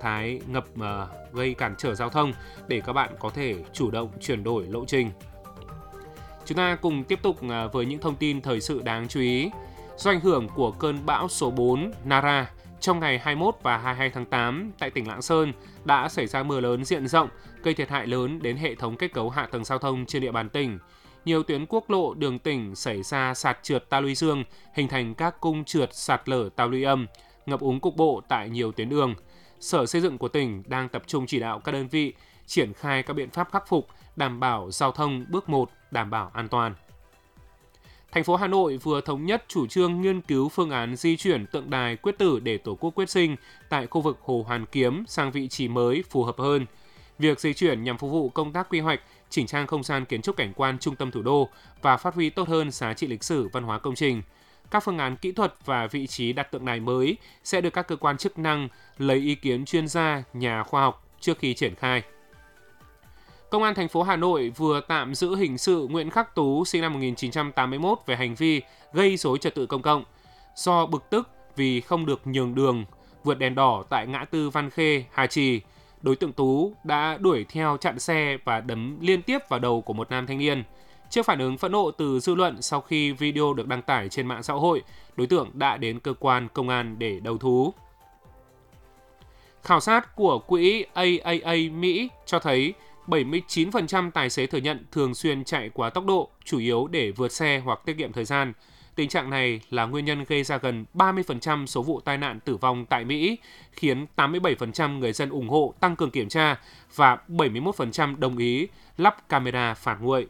thái ngập gây cản trở giao thông để các bạn có thể chủ động chuyển đổi lộ trình. Chúng ta cùng tiếp tục với những thông tin thời sự đáng chú ý. Do ảnh hưởng của cơn bão số 4 Nara, trong ngày 21 và 22 tháng 8 tại tỉnh Lạng Sơn đã xảy ra mưa lớn diện rộng, gây thiệt hại lớn đến hệ thống kết cấu hạ tầng giao thông trên địa bàn tỉnh. Nhiều tuyến quốc lộ đường tỉnh xảy ra sạt trượt ta luy dương, hình thành các cung trượt sạt lở ta luy âm, ngập úng cục bộ tại nhiều tuyến đường. Sở Xây dựng của tỉnh đang tập trung chỉ đạo các đơn vị triển khai các biện pháp khắc phục, đảm bảo giao thông bước 1, đảm bảo an toàn. Thành phố Hà Nội vừa thống nhất chủ trương nghiên cứu phương án di chuyển tượng đài quyết tử để Tổ quốc quyết sinh tại khu vực Hồ Hoàn Kiếm sang vị trí mới phù hợp hơn. Việc di chuyển nhằm phục vụ công tác quy hoạch, chỉnh trang không gian kiến trúc cảnh quan trung tâm thủ đô và phát huy tốt hơn giá trị lịch sử văn hóa công trình. Các phương án kỹ thuật và vị trí đặt tượng đài mới sẽ được các cơ quan chức năng lấy ý kiến chuyên gia, nhà khoa học trước khi triển khai. Công an thành phố Hà Nội vừa tạm giữ hình sự Nguyễn Khắc Tú sinh năm 1981 về hành vi gây rối trật tự công cộng. Do bực tức vì không được nhường đường, vượt đèn đỏ tại ngã tư Văn Khê, Hà Trì, đối tượng Tú đã đuổi theo chặn xe và đấm liên tiếp vào đầu của một nam thanh niên. Trước phản ứng phẫn nộ từ dư luận sau khi video được đăng tải trên mạng xã hội, đối tượng đã đến cơ quan công an để đầu thú. Khảo sát của quỹ AAA Mỹ cho thấy 79% tài xế thừa nhận thường xuyên chạy quá tốc độ, chủ yếu để vượt xe hoặc tiết kiệm thời gian. Tình trạng này là nguyên nhân gây ra gần 30% số vụ tai nạn tử vong tại Mỹ, khiến 87% người dân ủng hộ tăng cường kiểm tra và 71% đồng ý lắp camera phạt nguội.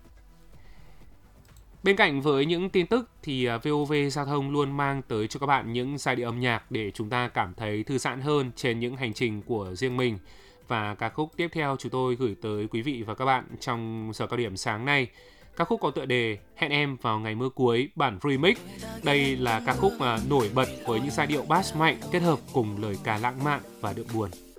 Bên cạnh với những tin tức thì VOV Giao thông luôn mang tới cho các bạn những giai điệu âm nhạc để chúng ta cảm thấy thư giãn hơn trên những hành trình của riêng mình. Và ca khúc tiếp theo chúng tôi gửi tới quý vị và các bạn trong giờ cao điểm sáng nay. Ca khúc có tựa đề Hẹn Em Vào Ngày Mưa Cuối bản remix. Đây là ca khúc nổi bật với những giai điệu bass mạnh kết hợp cùng lời ca lãng mạn và đượm buồn.